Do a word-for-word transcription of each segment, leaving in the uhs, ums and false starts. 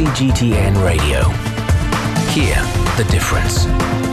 C G T N Radio. Hear the difference.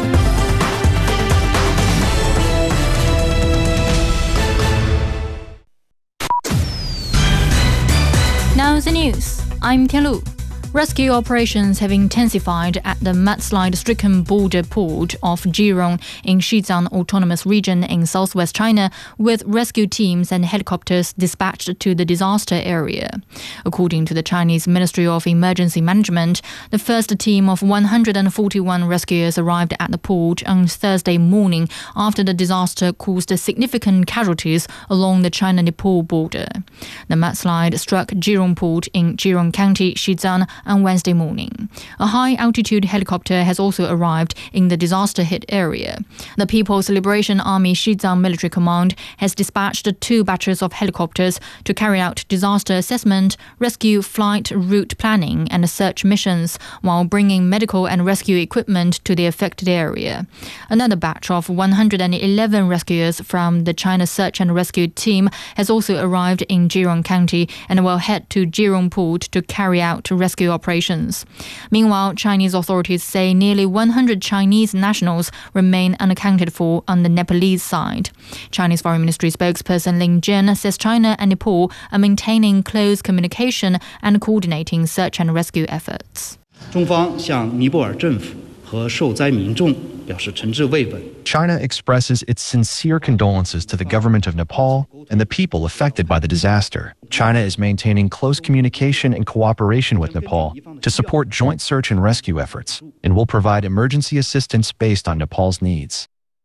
Now the news. I'm Tianlu. Rescue operations have intensified at the mudslide-stricken border port of Jirong in Xizang Autonomous Region in southwest China, with rescue teams and helicopters dispatched to the disaster area. According to the Chinese Ministry of Emergency Management, the first team of one hundred forty-one rescuers arrived at the port on Thursday morning after the disaster caused significant casualties along the China-Nepal border. The mudslide struck Jirong Port in Jirong County, Xizang, on Wednesday morning. A high-altitude helicopter has also arrived in the disaster-hit area. The People's Liberation Army Xizang Military Command has dispatched two batches of helicopters to carry out disaster assessment, rescue flight route planning and search missions, while bringing medical and rescue equipment to the affected area. Another batch of one hundred eleven rescuers from the China Search and Rescue Team has also arrived in Jirong County and will head to Jirong Port to carry out rescue operations. Meanwhile, Chinese authorities say nearly one hundred Chinese nationals remain unaccounted for on the Nepalese side. Chinese Foreign Ministry spokesperson Lin Jian says China and Nepal are maintaining close communication and coordinating search and rescue efforts. 中方向尼泊尔政府和受灾民众表示诚挚慰问。 China expresses its sincere condolences to the government of Nepal and the people affected by the disaster. China is maintaining close communication and cooperation with Nepal to support joint search and rescue efforts, and will provide emergency assistance based on Nepal's needs.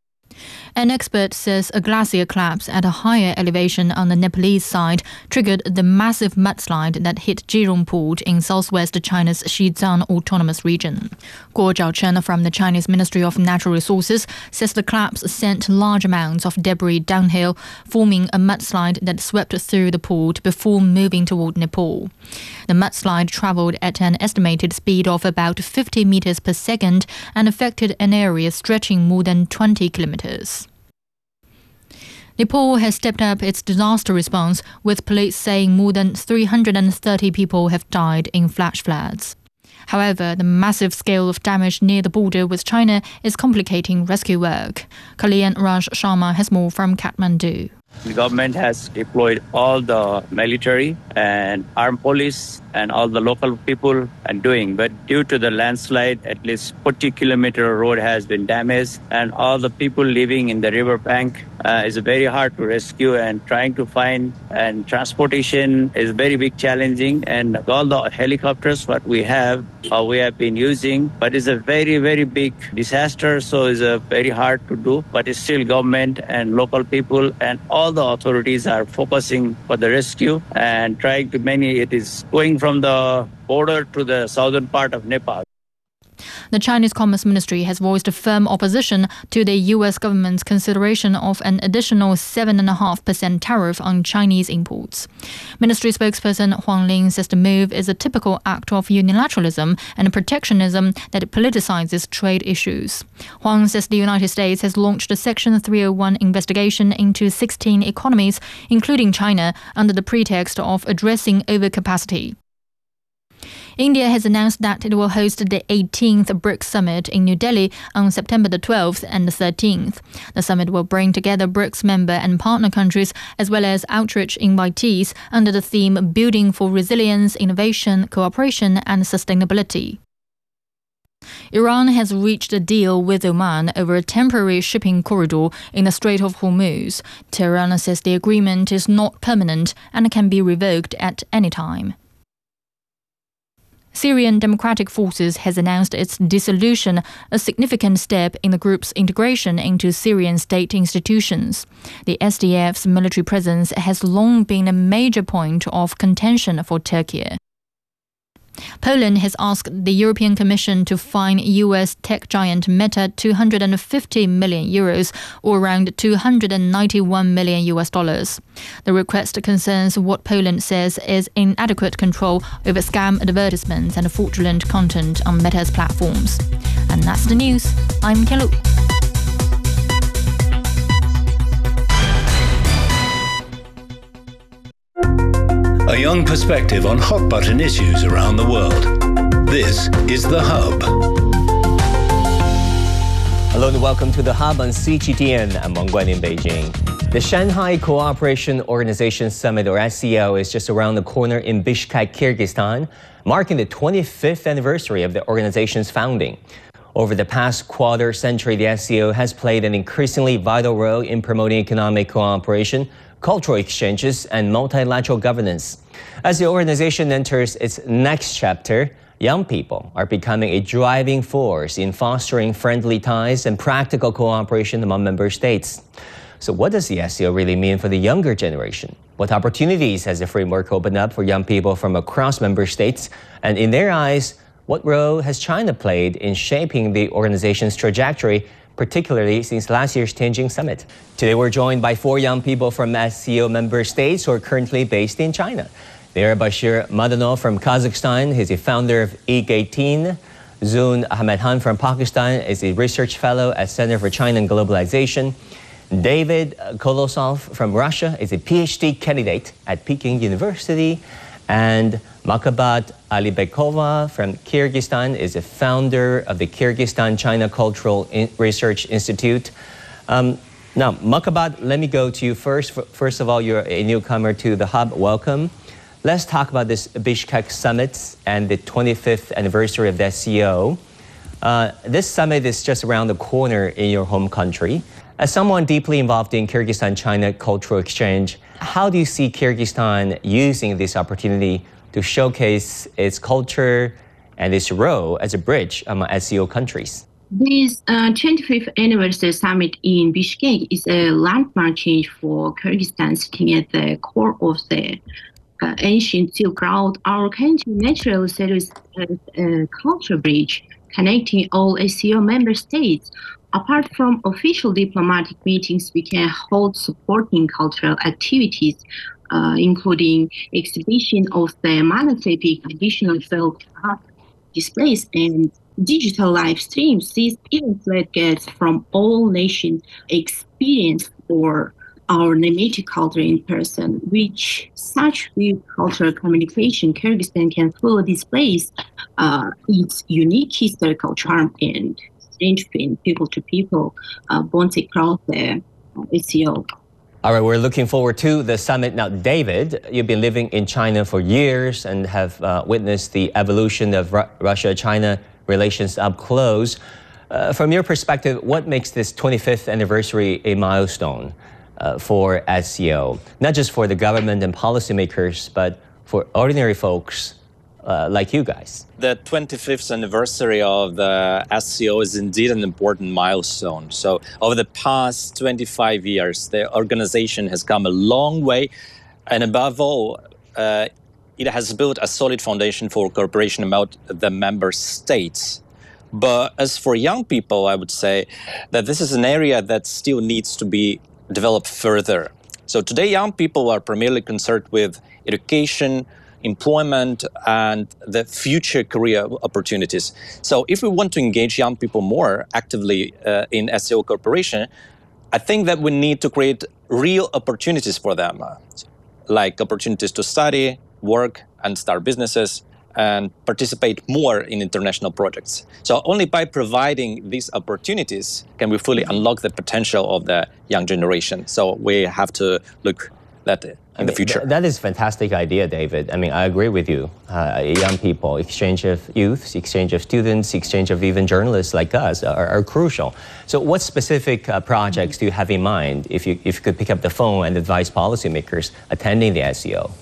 An expert says a glacier collapse at a higher elevation on the Nepalese side triggered the massive mudslide that hit Jirong Port in southwest China's Xizang Autonomous Region. Guo Zhaochen from the Chinese Ministry of Natural Resources says the collapse sent large amounts of debris downhill, forming a mudslide that swept through the port before moving toward Nepal. The mudslide traveled at an estimated speed of about fifty meters per second and affected an area stretching more than twenty kilometers. Nepal has stepped up its disaster response, with police saying more than three hundred thirty people have died in flash floods. However, the massive scale of damage near the border with China is complicating rescue work. Kalyan Raj Sharma has more from Kathmandu. The government has deployed all the military and armed police and all the local people and doing. But due to the landslide, at least forty kilometer road has been damaged, and all the people living in the river bank uh, is very hard to rescue, and trying to find and transportation is very big challenging. And all the helicopters what we have, uh, we have been using, but it's a very, very big disaster. So it's a very hard to do, but it's still government and local people and all the authorities are focusing for the rescue and trying to many, it is going from the border to the southern part of Nepal. The Chinese Commerce Ministry has voiced a firm opposition to the U S government's consideration of an additional seven point five percent tariff on Chinese imports. Ministry spokesperson Huang Ling says the move is a typical act of unilateralism and protectionism that politicizes trade issues. Huang says the United States has launched a Section three oh one investigation into sixteen economies, including China, under the pretext of addressing overcapacity. India has announced that it will host the eighteenth BRICS Summit in New Delhi on September the twelfth and the thirteenth. The summit will bring together BRICS member and partner countries as well as outreach invitees under the theme Building for Resilience, Innovation, Cooperation and Sustainability. Iran has reached a deal with Oman over a temporary shipping corridor in the Strait of Hormuz. Tehran says the agreement is not permanent and can be revoked at any time. Syrian Democratic Forces has announced its dissolution, a significant step in the group's integration into Syrian state institutions. The S D F's military presence has long been a major point of contention for Turkey. Poland has asked the European Commission to fine U S tech giant Meta two hundred fifty million euros, or around two hundred ninety-one million U S dollars. The request concerns what Poland says is inadequate control over scam advertisements and fraudulent content on Meta's platforms. And that's the news. I'm Tianlu. A young perspective on hot-button issues around the world. This is The Hub. Hello and welcome to The Hub on C G T N. I'm Wang Guan in Beijing. The Shanghai Cooperation Organization Summit, or S C O, is just around the corner in Bishkek, Kyrgyzstan, marking the twenty-fifth anniversary of the organization's founding. Over the past quarter century, the S C O has played an increasingly vital role in promoting economic cooperation, cultural exchanges, and multilateral governance. As the organization enters its next chapter, young people are becoming a driving force in fostering friendly ties and practical cooperation among member states. So what does the S C O really mean for the younger generation? What opportunities has the framework opened up for young people from across member states? And in their eyes, what role has China played in shaping the organization's trajectory, particularly since last year's Tianjin summit? Today we're joined by four young people from S C O member states who are currently based in China. They are Bashir Madanov from Kazakhstan. He's a founder of E G eighteen. Zun Ahmedhan from Pakistan is a research fellow at Center for China and Globalization. David Kolosov from Russia is a PhD candidate at Peking University. And Makabat Alibekova from Kyrgyzstan is a founder of the Kyrgyzstan-China Cultural Research Institute. Um, now, Makabat, let me go to you first. First of all, you're a newcomer to The Hub. Welcome. Let's talk about this Bishkek summit and the twenty-fifth anniversary of the S C O. Uh, this summit is just around the corner in your home country. As someone deeply involved in Kyrgyzstan-China cultural exchange, how do you see Kyrgyzstan using this opportunity to showcase its culture and its role as a bridge among S C O countries? This uh, twenty-fifth anniversary summit in Bishkek is a landmark change for Kyrgyzstan, sitting at the core of the uh, ancient Silk Road. Our country naturally serves as a culture bridge connecting all S C O member states. Apart from official diplomatic meetings, we can hold supporting cultural activities, uh, including exhibition of the monotypic traditional folk art displays and digital live streams. These events let guests from all nations experience for our native culture in person, which such with cultural communication, Kyrgyzstan can fully display uh, its unique historical charm and strengthen people-to-people uh, bonds across the uh, S C O. All right, we're looking forward to the summit. Now, David, you've been living in China for years and have uh, witnessed the evolution of Ru- Russia-China relations up close. Uh, from your perspective, what makes this twenty-fifth anniversary a milestone uh, for S C O? Not just for the government and policymakers, but for ordinary folks uh, like you guys. The twenty-fifth anniversary of the S C O is indeed an important milestone. So over the past twenty-five years, the organization has come a long way. And above all, uh, it has built a solid foundation for cooperation among the member states. But as for young people, I would say that this is an area that still needs to be developed further. So today, young people are primarily concerned with education, employment, and the future career opportunities. So if we want to engage young people more actively uh, in S C O cooperation, I think that we need to create real opportunities for them, uh, like opportunities to study, work, and start businesses, and participate more in international projects. So only by providing these opportunities can we fully unlock the potential of the young generation. So we have to look at that in I mean, the future. Th- that is a fantastic idea, David. I mean, I agree with you. Uh, young people, exchange of youth, exchange of students, exchange of even journalists like us are, are crucial. So what specific uh, projects do you have in mind if you, if you could pick up the phone and advise policymakers attending the S C O?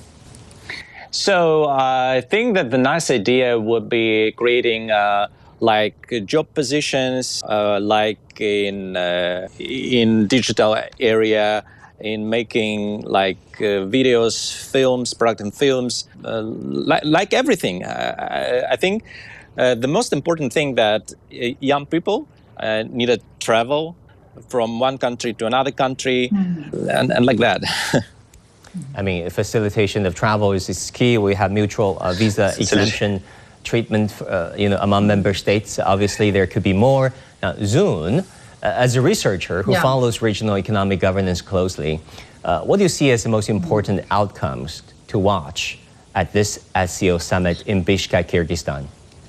So uh, I think that the nice idea would be creating uh, like job positions, uh, like in uh, in digital area, in making like uh, videos, films, production films, uh, like, like everything. Uh, I, I think uh, the most important thing that young people uh, need to travel from one country to another country, mm-hmm. and, and like that. I mean, facilitation of travel is, is key. We have mutual uh, visa exemption treatment, uh, you know, among member states. Obviously, there could be more. Now, Zun, uh, as a researcher who yeah. follows regional economic governance closely, uh, what do you see as the most important outcomes to watch at this S C O summit in Bishkek, Kyrgyzstan?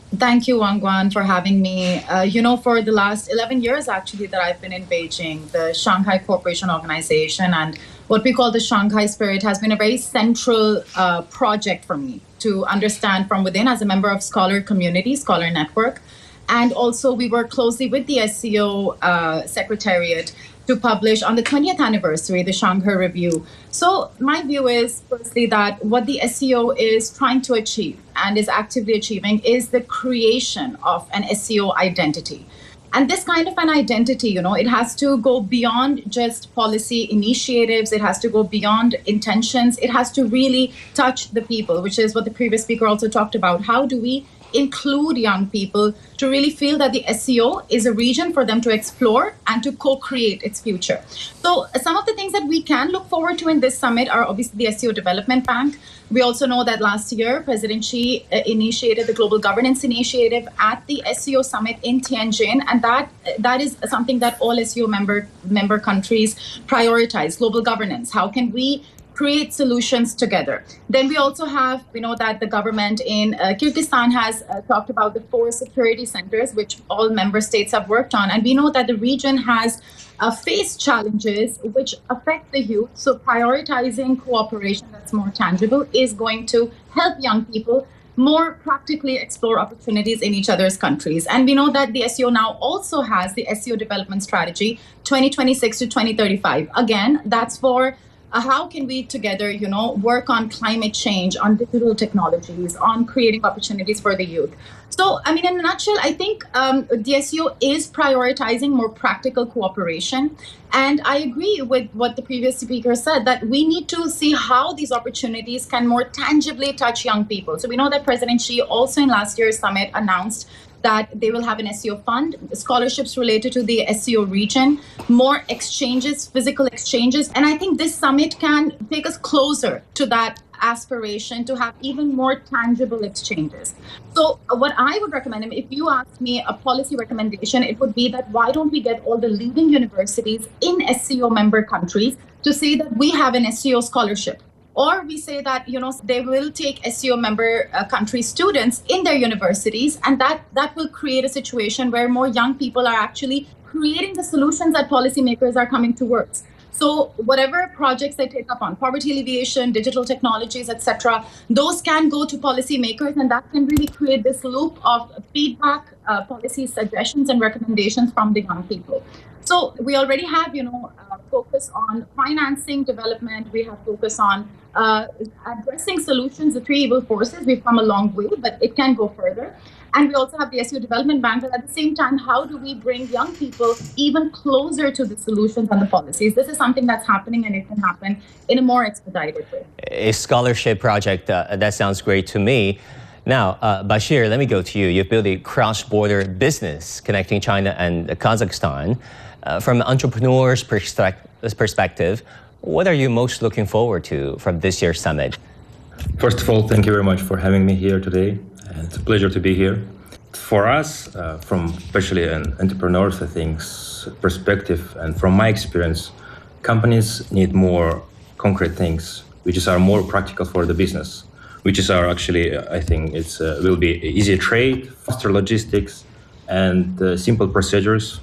Thank you, Wang Guan, for having me. Uh, you know, for the last eleven years, actually, that I've been in Beijing, the Shanghai Cooperation Organization and what we call the Shanghai Spirit has been a very central uh, project for me to understand from within as a member of Scholar Community, Scholar Network. And also, we work closely with the S C O uh, Secretariat to publish on the twentieth anniversary, the Shanghai Review. So my view is, firstly, that what the S C O is trying to achieve and is actively achieving is the creation of an S C O identity. And this kind of an identity, you know, it has to go beyond just policy initiatives. It has to go beyond intentions. It has to really touch the people, which is what the previous speaker also talked about. How do we include young people to really feel that the S C O is a region for them to explore and to co-create its future? So some of the things that we can look forward to in this summit are obviously the S C O Development Bank. We also know that last year, President Xi uh, initiated the Global Governance Initiative at the S C O Summit in Tianjin, and that that is something that all S C O member member countries prioritize, global governance. How can we create solutions together? Then we also have, we know that the government in uh, Kyrgyzstan has uh, talked about the four security centers, which all member states have worked on. And we know that the region has uh, faced challenges which affect the youth. So prioritizing cooperation that's more tangible is going to help young people more practically explore opportunities in each other's countries. And we know that the S C O now also has the S C O Development Strategy twenty twenty-six to twenty thirty-five. Again, that's for Uh, how can we together, you know, work on climate change, on digital technologies, on creating opportunities for the youth? So, I mean, in a nutshell, I think um, the S C O is prioritizing more practical cooperation. And I agree with what the previous speaker said, that we need to see how these opportunities can more tangibly touch young people. So we know that President Xi also in last year's summit announced that they will have an S C O fund, scholarships related to the S C O region, more exchanges, physical exchanges. And I think this summit can take us closer to that aspiration to have even more tangible exchanges. So what I would recommend, if you ask me a policy recommendation, it would be that why don't we get all the leading universities in S C O member countries to say that we have an S C O scholarship? Or we say that, you know, they will take S C O member uh, country students in their universities, and that, that will create a situation where more young people are actually creating the solutions that policymakers are coming towards. So whatever projects they take up on poverty alleviation, digital technologies, et cetera, those can go to policymakers, and that can really create this loop of feedback, uh, policy suggestions, and recommendations from the young people. So we already have, you know, uh, focus on financing development. We have focus on uh, addressing solutions, the three evil forces. We've come a long way, but it can go further. And we also have the S C O Development Bank. But at the same time, how do we bring young people even closer to the solutions and the policies? This is something that's happening, and it can happen in a more expedited way. A scholarship project, uh, that sounds great to me. Now, uh, Bashir, let me go to you. You've built a cross-border business connecting China and Kazakhstan. Uh, from an entrepreneur's perspective, what are you most looking forward to from this year's summit? First of all, thank you very much for having me here today. It's a pleasure to be here. For us, uh, from especially an entrepreneur's I think, perspective, and from my experience, companies need more concrete things, which is are more practical for the business, which is our actually, I think, it's uh, will be easier trade, faster logistics, and uh, simple procedures.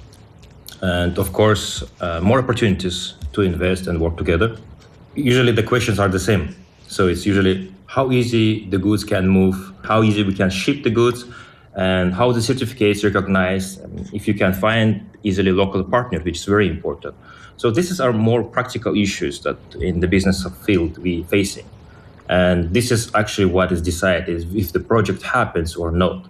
And of course, uh, more opportunities to invest and work together. Usually the questions are the same. So it's usually how easy the goods can move, how easy we can ship the goods, and how the certificates recognize, if you can find easily local partner, which is very important. So this is our more practical issues that in the business field we facing. And this is actually what is decided, is if the project happens or not.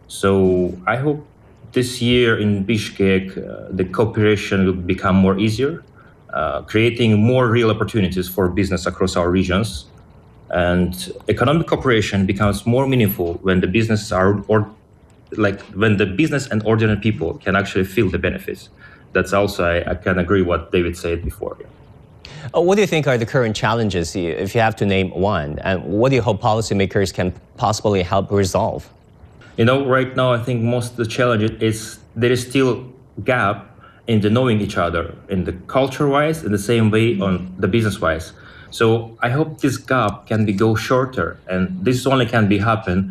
So I hope this year in Bishkek, uh, the cooperation will become more easier, uh, creating more real opportunities for business across our regions. And economic cooperation becomes more meaningful when the business are, or like when the business and ordinary people can actually feel the benefits. That's also, I, I can agree what David said before. Uh, what do you think are the current challenges, if you have to name one? And what do you hope policymakers can possibly help resolve? You know, right now, I think most of the challenge is there is still gap in the knowing each other in the culture-wise, in the same way on the business-wise. So I hope this gap can be go shorter, and this only can be happen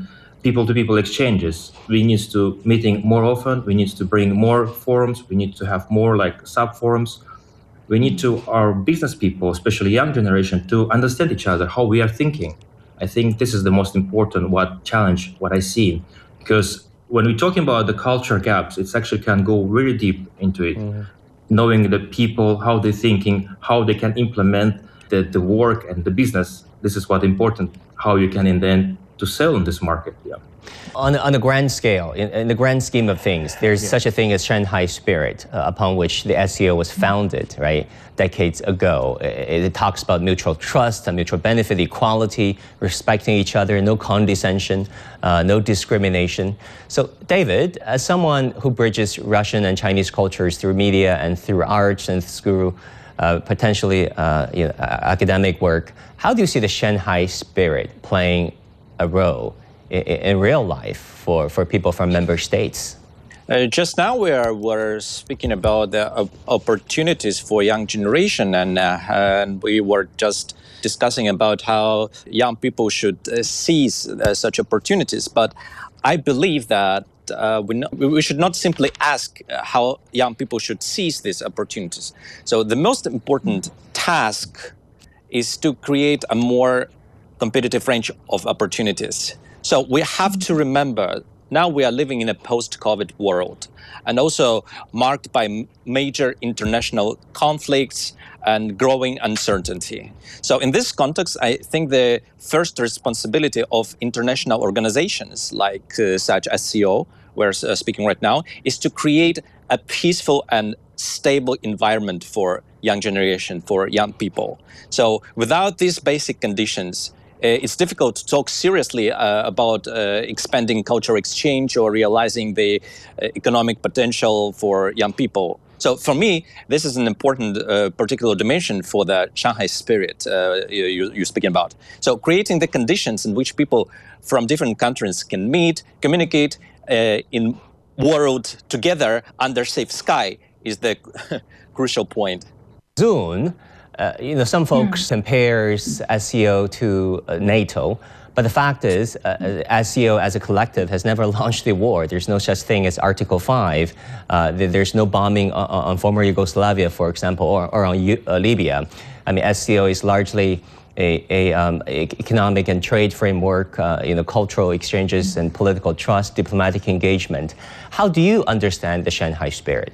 people-to-people exchanges. We need to meeting more often. We need to bring more forums. We need to have more like sub-forums. We need to, our business people, especially young generation, to understand each other, how we are thinking. I think this is the most important what challenge, what I see. Because when we're talking about the culture gaps, it actually can go really deep into it. Mm-hmm. Knowing the people, how they're thinking, how they can implement the, the work and the business. This is what important, how you can in the end to sell in this market. Yeah. On, on a grand scale, in, in the grand scheme of things, there's yeah. such a thing as Shanghai Spirit, uh, upon which the S C O was founded, right, decades ago. It, it talks about mutual trust, mutual benefit, equality, respecting each other, no condescension, uh, no discrimination. So, David, as someone who bridges Russian and Chinese cultures through media and through arts and through uh, potentially uh, you know, academic work, how do you see the Shanghai Spirit playing a role in, in real life for, for people from member states? Uh, just now we are were speaking about the uh, opportunities for young generation, and, uh, and we were just discussing about how young people should uh, seize uh, such opportunities. But I believe that uh, we, no, we should not simply ask how young people should seize these opportunities. So the most important task is to create a more competitive range of opportunities. So we have to remember, now we are living in a post-COVID world, and also marked by major international conflicts and growing uncertainty. So in this context, I think the first responsibility of international organizations like uh, such as S C O, we're uh, speaking right now, is to create a peaceful and stable environment for young generation, for young people. So without these basic conditions, it's difficult to talk seriously uh, about uh, expanding cultural exchange or realizing the uh, economic potential for young people. So for me, this is an important uh, particular dimension for the Shanghai Spirit uh, you, you're speaking about. So creating the conditions in which people from different countries can meet, communicate uh, in world together under safe sky is the crucial point. Soon, Uh, you know, some folks mm. compares S C O to uh, NATO, but the fact is, uh, S C O as a collective has never launched a war. There's no such thing as Article five. Uh, there's no bombing on, on former Yugoslavia, for example, or, or on U uh, Libya. I mean, S C O is largely a, a um, economic and trade framework, uh, you know, cultural exchanges and political trust, diplomatic engagement. How do you understand the Shanghai Spirit?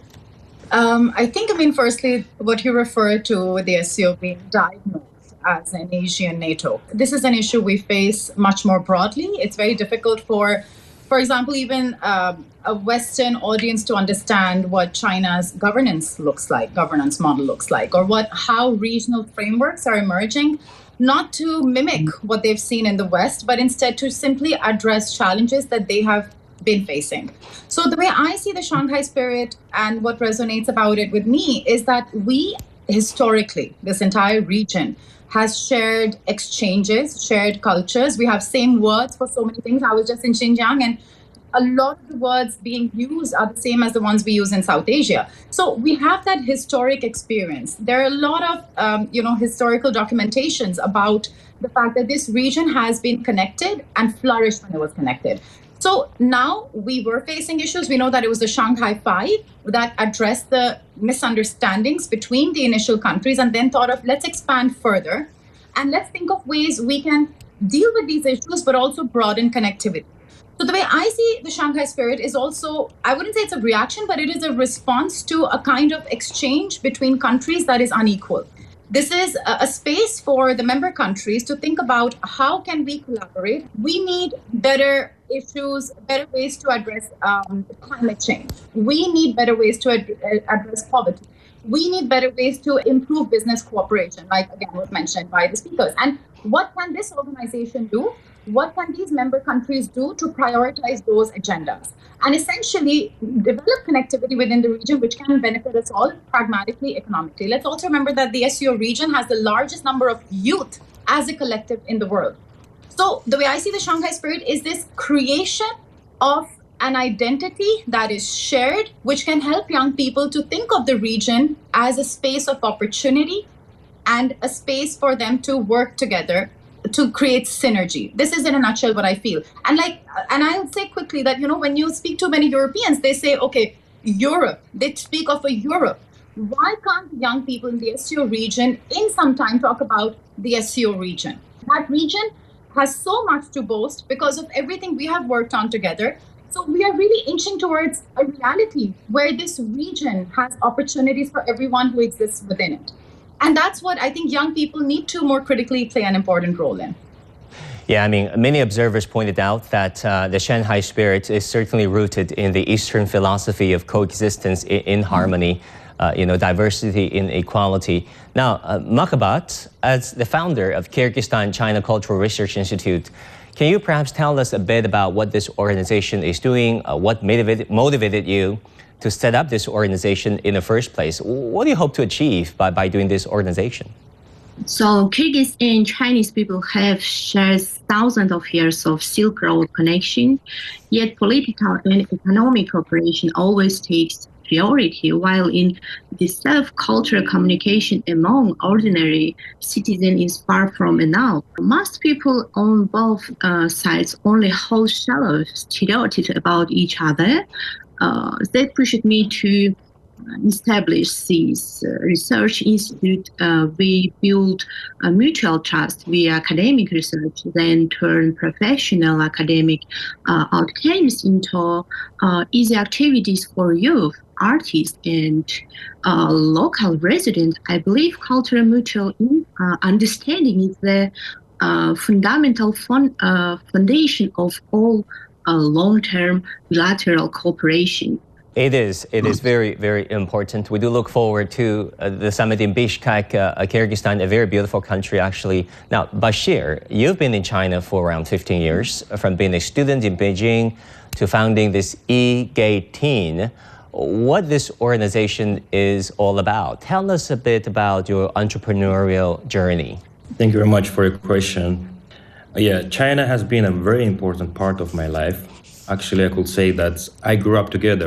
Um, I think, I mean, firstly, what you refer to with the S C O being diagnosed as an Asian NATO. This is an issue we face much more broadly. It's very difficult for, for example, even um, a Western audience to understand what China's governance looks like, governance model looks like, or what how regional frameworks are emerging, not to mimic what they've seen in the West, but instead to simply address challenges that they have been facing. So the way I see the Shanghai Spirit and what resonates about it with me is that we historically, this entire region has shared exchanges, shared cultures. We have same words for so many things. I was just in Xinjiang, and a lot of the words being used are the same as the ones we use in South Asia. So we have that historic experience. There are a lot of, um, you know, historical documentations about the fact that this region has been connected and flourished when it was connected. So now we were facing issues. We know that it was the Shanghai Five that addressed the misunderstandings between the initial countries and then thought of, let's expand further and let's think of ways we can deal with these issues, but also broaden connectivity. So the way I see the Shanghai Spirit is also, I wouldn't say it's a reaction, but it is a response to a kind of exchange between countries that is unequal. This is a space for the member countries to think about how can we collaborate. We need better issues, better ways to address um, climate change. We need better ways to ad address poverty. We need better ways to improve business cooperation, like again was mentioned by the speakers. And what can this organization do? What can these member countries do to prioritize those agendas? And essentially develop connectivity within the region, which can benefit us all pragmatically, economically. Let's also remember that the S C O region has the largest number of youth as a collective in the world. So the way I see the Shanghai Spirit is this creation of an identity that is shared, which can help young people to think of the region as a space of opportunity and a space for them to work together to create synergy. This is in a nutshell what I feel. And like, and I'll say quickly that, you know, when you speak to many Europeans, they say, okay, Europe, they speak of a Europe. Why can't young people in the S C O region in some time talk about the S C O region? That region has so much to boast because of everything we have worked on together. So we are really inching towards a reality where this region has opportunities for everyone who exists within it. And that's what I think young people need to more critically play an important role in. Yeah, I mean, many observers pointed out that uh, the Shanghai spirit is certainly rooted in the Eastern philosophy of coexistence in, in harmony, uh, you know, diversity in equality. Now, uh, Makabat, as the founder of Kyrgyzstan-China Cultural Research Institute, can you perhaps tell us a bit about what this organization is doing, uh, what motivated, motivated you to set up this organization in the first place? What do you hope to achieve by, by doing this organization? So Kyrgyz and Chinese people have shared thousands of years of Silk Road connection, yet political and economic cooperation always takes priority, while in the self-cultural communication among ordinary citizens is far from enough. Most people on both uh, sides only hold shallow stereotypes about each other. Uh, that pushed me to establish this uh, research institute. Uh, we build a mutual trust via academic research, then turn professional academic uh, outcomes into uh, easy activities for youth, artists, and uh, local residents. I believe cultural mutual uh, understanding is the uh, fundamental fun, uh, foundation of all uh, long-term bilateral cooperation. It is. It is very, very important. We do look forward to uh, the summit in Bishkek, uh, Kyrgyzstan, a very beautiful country, actually. Now, Bashir, you've been in China for around fifteen years, from being a student in Beijing to founding this e-Gaitin. What this organization is all about. Tell us a bit about your entrepreneurial journey. Thank you very much for your question. Yeah, China has been a very important part of my life. Actually, I could say that I grew up together